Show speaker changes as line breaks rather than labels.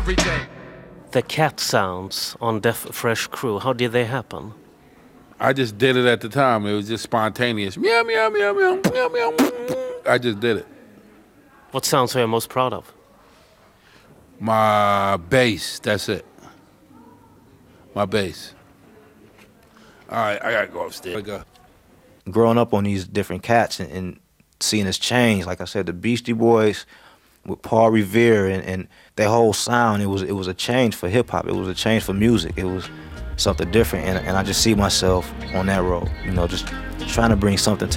every day.
The cat sounds on Def Fresh Crew, how did they happen?
I just did it at the time. It was just spontaneous. Meow, meow, meow, meow, meow, meow. I just did it.
What sounds are you most proud of?
My bass, that's it. My bass. All right, I gotta go upstairs.
Growing up on these different cats and seeing this change, like I said, the Beastie Boys with Paul Revere and their whole sound, it was a change for hip-hop. It was a change for music. It was something different, and I just see myself on that road, you know, just trying to bring something to